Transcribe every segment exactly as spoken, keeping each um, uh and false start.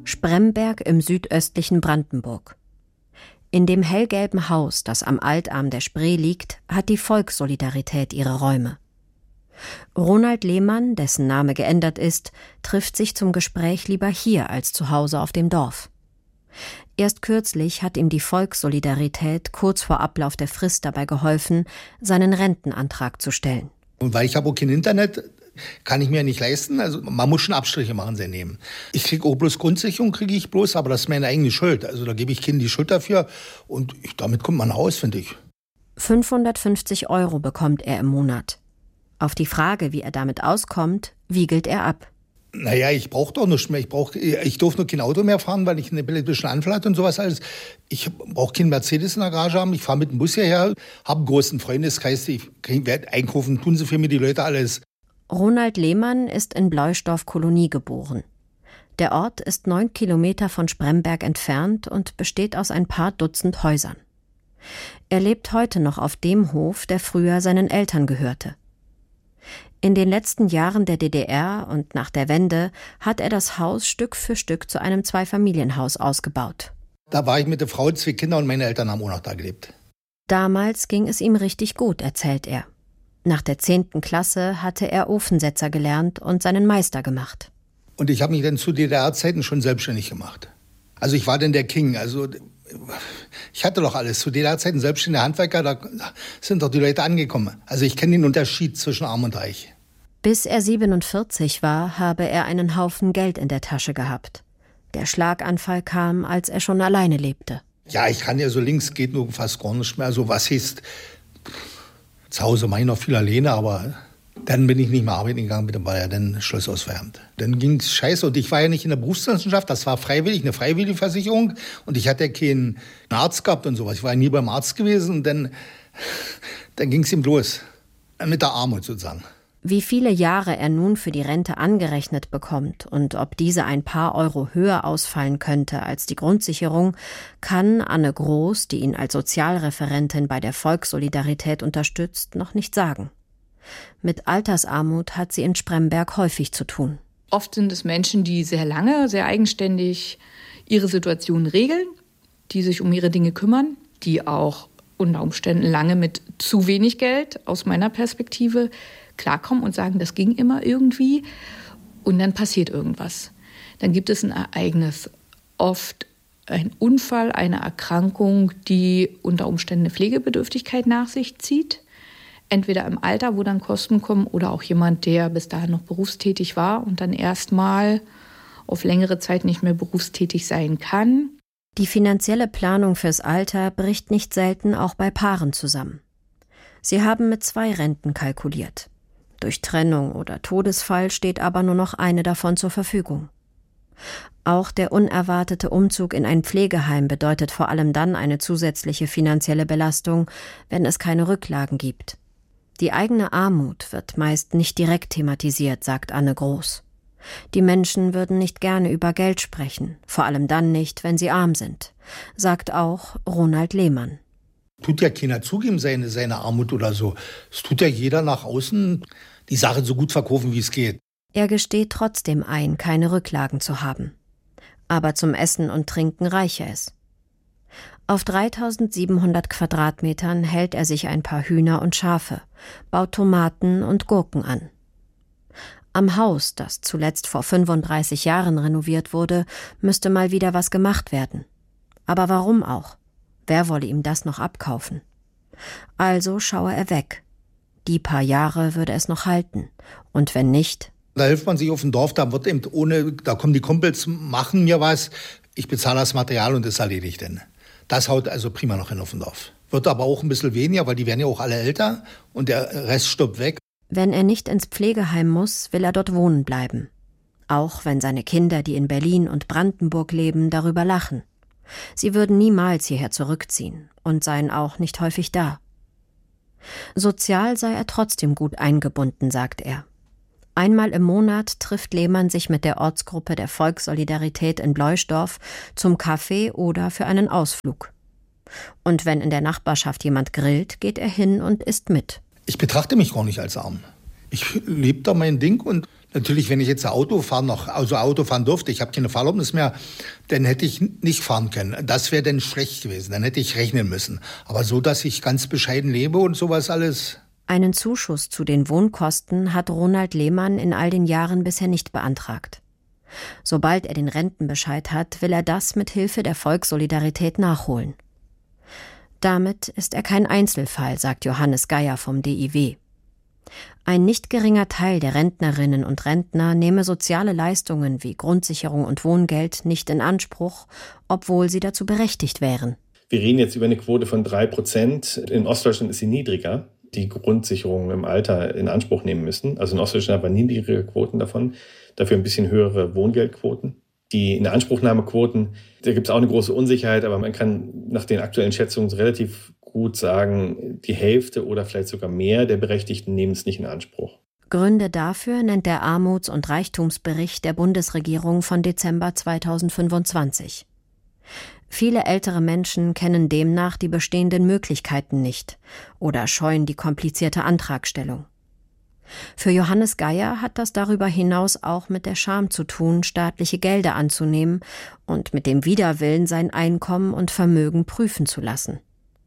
Spremberg im südöstlichen Brandenburg. In dem hellgelben Haus, das am Altarm der Spree liegt, hat die Volkssolidarität ihre Räume. Ronald Lehmann, dessen Name geändert ist, trifft sich zum Gespräch lieber hier als zu Hause auf dem Dorf. Erst kürzlich hat ihm die Volkssolidarität kurz vor Ablauf der Frist dabei geholfen, seinen Rentenantrag zu stellen. Und weil ich habe auch kein Internet, kann ich mir nicht leisten. Also man muss schon Abstriche machen, sehr nehmen. Ich kriege auch bloß Grundsicherung, kriege ich bloß, aber das ist meine eigene Schuld. Also da gebe ich Kindern die Schuld dafür und ich, damit kommt man aus, finde ich. fünfhundertfünfzig Euro bekommt er im Monat. Auf die Frage, wie er damit auskommt, wiegelt er ab. Naja, ich brauche doch nichts mehr. Ich, brauch, ich durfte nur kein Auto mehr fahren, weil ich einen epileptischen Anfall hatte und sowas alles. Ich brauche keinen Mercedes in der Garage haben. Ich fahre mit dem Bus hierher, habe einen großen Freundeskreis. Ich werde einkaufen, tun sie für mich die Leute alles. Ronald Lehmann ist in Bloisdorf-Kolonie geboren. Der Ort ist neun Kilometer von Spremberg entfernt und besteht aus ein paar Dutzend Häusern. Er lebt heute noch auf dem Hof, der früher seinen Eltern gehörte. In den letzten Jahren der D D R und nach der Wende hat er das Haus Stück für Stück zu einem Zweifamilienhaus ausgebaut. Da war ich mit der Frau, zwei Kinder und meine Eltern haben auch noch da gelebt. Damals ging es ihm richtig gut, erzählt er. Nach der zehnten Klasse hatte er Ofensetzer gelernt und seinen Meister gemacht. Und ich habe mich dann zu D D R-Zeiten schon selbstständig gemacht. Also ich war dann der King, also ich hatte doch alles. Zu D D R-Zeiten selbstständige Handwerker, da sind doch die Leute angekommen. Also ich kenne den Unterschied zwischen Arm und Reich. Bis er siebenundvierzig war, habe er einen Haufen Geld in der Tasche gehabt. Der Schlaganfall kam, als er schon alleine lebte. Ja, ich kann ja so links geht nur fast gar nicht mehr. So was ist, zu Hause mache ich noch viel alleine, aber dann bin ich nicht mehr arbeiten gegangen, dann war ja dann Schluss aus Feierabend. Dann ging es scheiße und ich war ja nicht in der Berufswissenschaft, das war freiwillig, eine freiwillige Versicherung und ich hatte ja keinen Arzt gehabt und sowas. Ich war ja nie beim Arzt gewesen und dann, dann ging es ihm los, mit der Armut sozusagen. Wie viele Jahre er nun für die Rente angerechnet bekommt und ob diese ein paar Euro höher ausfallen könnte als die Grundsicherung, kann Anne Groß, die ihn als Sozialreferentin bei der Volkssolidarität unterstützt, noch nicht sagen. Mit Altersarmut hat sie in Spremberg häufig zu tun. Oft sind es Menschen, die sehr lange, sehr eigenständig ihre Situation regeln, die sich um ihre Dinge kümmern, die auch unter Umständen lange mit zu wenig Geld, aus meiner Perspektive, klarkommen und sagen, das ging immer irgendwie. Und dann passiert irgendwas. Dann gibt es ein Ereignis, oft ein Unfall, eine Erkrankung, die unter Umständen eine Pflegebedürftigkeit nach sich zieht. Entweder im Alter, wo dann Kosten kommen, oder auch jemand, der bis dahin noch berufstätig war und dann erstmal auf längere Zeit nicht mehr berufstätig sein kann. Die finanzielle Planung fürs Alter bricht nicht selten auch bei Paaren zusammen. Sie haben mit zwei Renten kalkuliert. Durch Trennung oder Todesfall steht aber nur noch eine davon zur Verfügung. Auch der unerwartete Umzug in ein Pflegeheim bedeutet vor allem dann eine zusätzliche finanzielle Belastung, wenn es keine Rücklagen gibt. Die eigene Armut wird meist nicht direkt thematisiert, sagt Anne Groß. Die Menschen würden nicht gerne über Geld sprechen, vor allem dann nicht, wenn sie arm sind, sagt auch Ronald Lehmann. Tut ja keiner zugeben, seine, seine Armut oder so. Es tut ja jeder nach außen die Sache so gut verkaufen, wie es geht. Er gesteht trotzdem ein, keine Rücklagen zu haben. Aber zum Essen und Trinken reiche es. Auf dreitausendsiebenhundert Quadratmetern hält er sich ein paar Hühner und Schafe, baut Tomaten und Gurken an. Am Haus, das zuletzt vor fünfunddreißig Jahren renoviert wurde, müsste mal wieder was gemacht werden. Aber warum auch? Wer wolle ihm das noch abkaufen? Also schaue er weg. Die paar Jahre würde es noch halten. Und wenn nicht? Da hilft man sich auf dem Dorf, da wird eben ohne, da kommen die Kumpels, machen mir was, ich bezahle das Material und das erledigt dann. Das haut also prima noch hin auf dem Dorf. Wird aber auch ein bisschen weniger, weil die werden ja auch alle älter und der Rest stirbt weg. Wenn er nicht ins Pflegeheim muss, will er dort wohnen bleiben. Auch wenn seine Kinder, die in Berlin und Brandenburg leben, darüber lachen. Sie würden niemals hierher zurückziehen und seien auch nicht häufig da. Sozial sei er trotzdem gut eingebunden, sagt er. Einmal im Monat trifft Lehmann sich mit der Ortsgruppe der Volkssolidarität in Bloisdorf zum Kaffee oder für einen Ausflug. Und wenn in der Nachbarschaft jemand grillt, geht er hin und isst mit. Ich betrachte mich gar nicht als arm. Ich lebe da mein Ding und Natürlich, wenn ich jetzt Auto fahren noch, also Auto fahren durfte, ich habe keine Fahrerlaubnis mehr, dann hätte ich nicht fahren können. Das wäre dann schlecht gewesen, dann hätte ich rechnen müssen. Aber so, dass ich ganz bescheiden lebe und sowas alles. Einen Zuschuss zu den Wohnkosten hat Ronald Lehmann in all den Jahren bisher nicht beantragt. Sobald er den Rentenbescheid hat, will er das mit Hilfe der Volkssolidarität nachholen. Damit ist er kein Einzelfall, sagt Johannes Geier vom D I W. Ein nicht geringer Teil der Rentnerinnen und Rentner nehme soziale Leistungen wie Grundsicherung und Wohngeld nicht in Anspruch, obwohl sie dazu berechtigt wären. Wir reden jetzt über eine Quote von drei Prozent. In Ostdeutschland ist sie niedriger, die Grundsicherung im Alter in Anspruch nehmen müssen. Also in Ostdeutschland haben wir niedrigere Quoten davon, dafür ein bisschen höhere Wohngeldquoten. Die Inanspruchnahmequoten, da gibt es auch eine große Unsicherheit, aber man kann nach den aktuellen Schätzungen relativ gut sagen, die Hälfte oder vielleicht sogar mehr der Berechtigten nehmen es nicht in Anspruch. Gründe dafür nennt der Armuts- und Reichtumsbericht der Bundesregierung von Dezember zweitausendfünfundzwanzig. Viele ältere Menschen kennen demnach die bestehenden Möglichkeiten nicht oder scheuen die komplizierte Antragstellung. Für Johannes Geier hat das darüber hinaus auch mit der Scham zu tun, staatliche Gelder anzunehmen und mit dem Widerwillen, sein Einkommen und Vermögen prüfen zu lassen.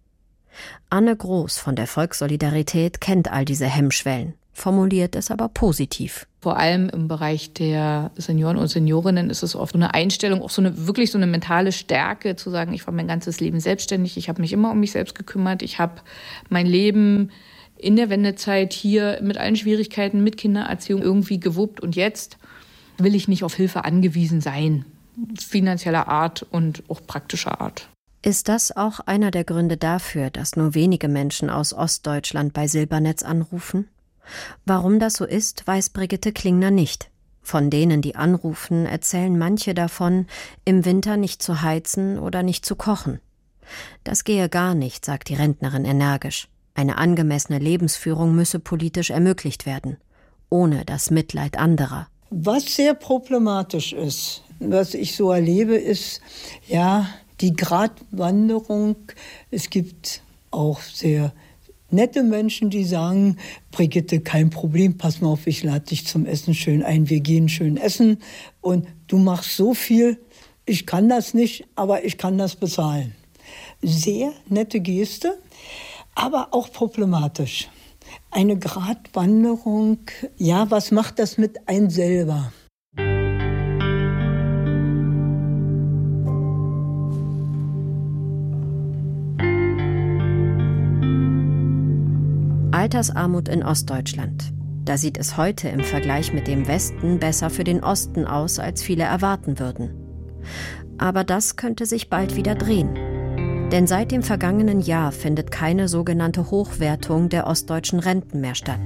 Anne Groß von der Volkssolidarität kennt all diese Hemmschwellen, formuliert es aber positiv. Vor allem im Bereich der Senioren und Seniorinnen ist es oft so eine Einstellung, auch so eine wirklich so eine mentale Stärke, zu sagen, ich war mein ganzes Leben selbstständig, ich habe mich immer um mich selbst gekümmert, ich habe mein Leben in der Wendezeit hier mit allen Schwierigkeiten, mit Kindererziehung irgendwie gewuppt und jetzt will ich nicht auf Hilfe angewiesen sein, finanzieller Art und auch praktischer Art. Ist das auch einer der Gründe dafür, dass nur wenige Menschen aus Ostdeutschland bei Silbernetz anrufen? Warum das so ist, weiß Brigitte Klingner nicht. Von denen, die anrufen, erzählen manche davon, im Winter nicht zu heizen oder nicht zu kochen. Das gehe gar nicht, sagt die Rentnerin energisch. Eine angemessene Lebensführung müsse politisch ermöglicht werden, ohne das Mitleid anderer. Was sehr problematisch ist, was ich so erlebe, ist ja die Gratwanderung. Es gibt auch sehr nette Menschen, die sagen, Brigitte, kein Problem, pass mal auf, ich lade dich zum Essen schön ein, wir gehen schön essen und du machst so viel, ich kann das nicht, aber ich kann das bezahlen. Sehr nette Geste, aber auch problematisch. Eine Gratwanderung, ja, was macht das mit einem selber? Altersarmut in Ostdeutschland. Da sieht es heute im Vergleich mit dem Westen besser für den Osten aus, als viele erwarten würden. Aber das könnte sich bald wieder drehen. Denn seit dem vergangenen Jahr findet keine sogenannte Hochwertung der ostdeutschen Renten mehr statt.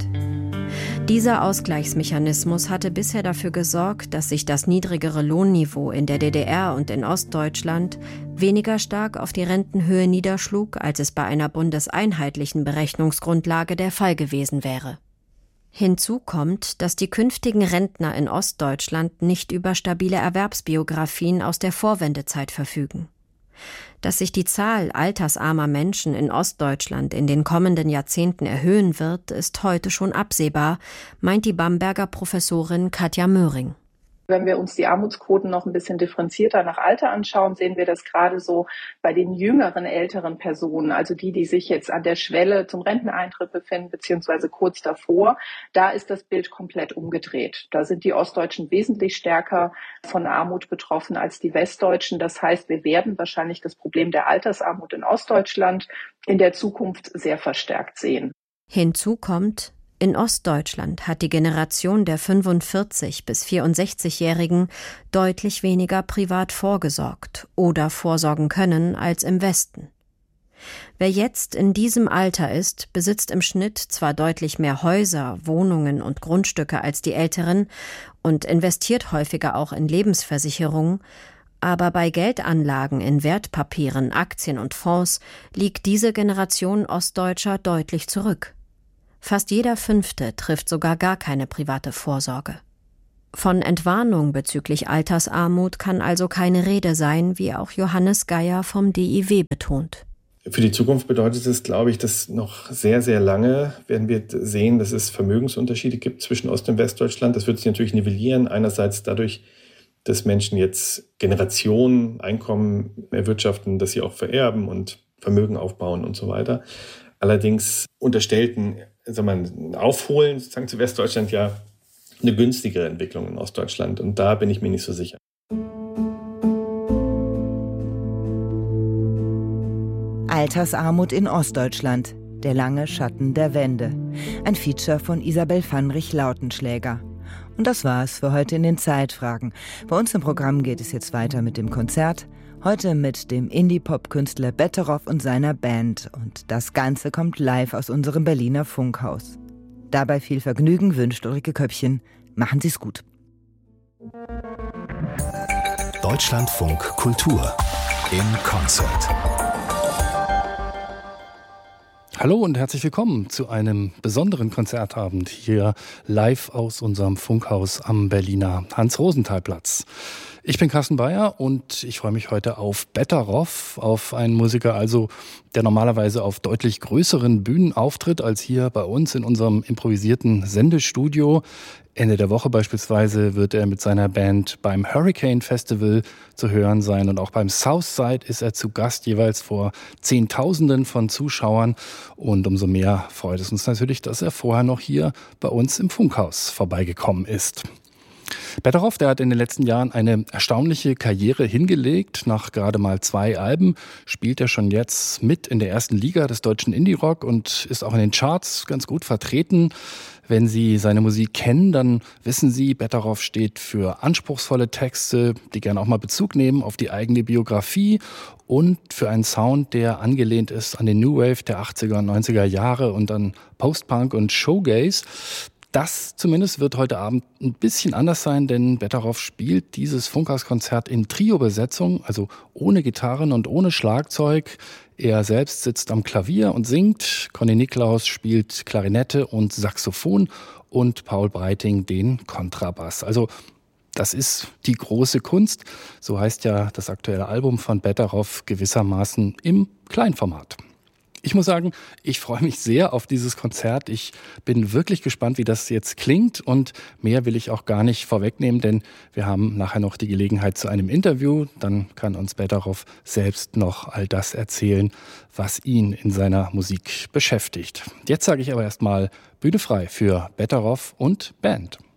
Dieser Ausgleichsmechanismus hatte bisher dafür gesorgt, dass sich das niedrigere Lohnniveau in der D D R und in Ostdeutschland weniger stark auf die Rentenhöhe niederschlug, als es bei einer bundeseinheitlichen Berechnungsgrundlage der Fall gewesen wäre. Hinzu kommt, dass die künftigen Rentner in Ostdeutschland nicht über stabile Erwerbsbiografien aus der Vorwendezeit verfügen. Dass sich die Zahl altersarmer Menschen in Ostdeutschland in den kommenden Jahrzehnten erhöhen wird, ist heute schon absehbar, meint die Bamberger Professorin Katja Möhring. Wenn wir uns die Armutsquoten noch ein bisschen differenzierter nach Alter anschauen, sehen wir das gerade so bei den jüngeren, älteren Personen, also die, die sich jetzt an der Schwelle zum Renteneintritt befinden, beziehungsweise kurz davor. Da ist das Bild komplett umgedreht. Da sind die Ostdeutschen wesentlich stärker von Armut betroffen als die Westdeutschen. Das heißt, wir werden wahrscheinlich das Problem der Altersarmut in Ostdeutschland in der Zukunft sehr verstärkt sehen. Hinzu kommt, in Ostdeutschland hat die Generation der fünfundvierzig- bis vierundsechzigjährigen deutlich weniger privat vorgesorgt oder vorsorgen können als im Westen. Wer jetzt in diesem Alter ist, besitzt im Schnitt zwar deutlich mehr Häuser, Wohnungen und Grundstücke als die Älteren und investiert häufiger auch in Lebensversicherungen, aber bei Geldanlagen in Wertpapieren, Aktien und Fonds liegt diese Generation Ostdeutscher deutlich zurück. Fast jeder Fünfte trifft sogar gar keine private Vorsorge. Von Entwarnung bezüglich Altersarmut kann also keine Rede sein, wie auch Johannes Geier vom D I W betont. Für die Zukunft bedeutet es, glaube ich, dass noch sehr, sehr lange werden wir sehen, dass es Vermögensunterschiede gibt zwischen Ost- und Westdeutschland. Das wird sich natürlich nivellieren. Einerseits dadurch, dass Menschen jetzt Generationen Einkommen erwirtschaften, dass sie auch vererben und Vermögen aufbauen und so weiter. Allerdings unterstellten, sagen wir mal, Aufholen sozusagen zu Westdeutschland ja eine günstigere Entwicklung in Ostdeutschland. Und da bin ich mir nicht so sicher. Altersarmut in Ostdeutschland. Der lange Schatten der Wende. Ein Feature von Isabel Fannrich-Lautenschläger. Und das war's für heute in den Zeitfragen. Bei uns im Programm geht es jetzt weiter mit dem Konzert. Heute mit dem Indie-Pop-Künstler Betteroff und seiner Band. Und das Ganze kommt live aus unserem Berliner Funkhaus. Dabei viel Vergnügen wünscht Ulrike Köppchen. Machen Sie's gut. Deutschlandfunk Kultur in Konzert. Hallo und herzlich willkommen zu einem besonderen Konzertabend hier live aus unserem Funkhaus am Berliner Hans-Rosenthal-Platz. Ich bin Carsten Bayer und ich freue mich heute auf Betteroff, auf einen Musiker, also der normalerweise auf deutlich größeren Bühnen auftritt als hier bei uns in unserem improvisierten Sendestudio. Ende der Woche beispielsweise wird er mit seiner Band beim Hurricane Festival zu hören sein und auch beim Southside ist er zu Gast, jeweils vor Zehntausenden von Zuschauern. Und umso mehr freut es uns natürlich, dass er vorher noch hier bei uns im Funkhaus vorbeigekommen ist. Betteroff, der hat in den letzten Jahren eine erstaunliche Karriere hingelegt. Nach gerade mal zwei Alben spielt er schon jetzt mit in der ersten Liga des deutschen Indie-Rock und ist auch in den Charts ganz gut vertreten. Wenn Sie seine Musik kennen, dann wissen Sie, Betteroff steht für anspruchsvolle Texte, die gerne auch mal Bezug nehmen auf die eigene Biografie und für einen Sound, der angelehnt ist an den New Wave der achtziger und neunziger Jahre und an Post-Punk und Showgaze. Das zumindest wird heute Abend ein bisschen anders sein, denn Betteroff spielt dieses Funkhauskonzert in Trio-Besetzung, also ohne Gitarren und ohne Schlagzeug. Er selbst sitzt am Klavier und singt, Conny Niklaus spielt Klarinette und Saxophon und Paul Breiting den Kontrabass. Also das ist die große Kunst, so heißt ja das aktuelle Album von Betteroff gewissermaßen im Kleinformat. Ich muss sagen, ich freue mich sehr auf dieses Konzert. Ich bin wirklich gespannt, wie das jetzt klingt und mehr will ich auch gar nicht vorwegnehmen, denn wir haben nachher noch die Gelegenheit zu einem Interview. Dann kann uns Betteroff selbst noch all das erzählen, was ihn in seiner Musik beschäftigt. Jetzt sage ich aber erstmal Bühne frei für Betteroff und Band.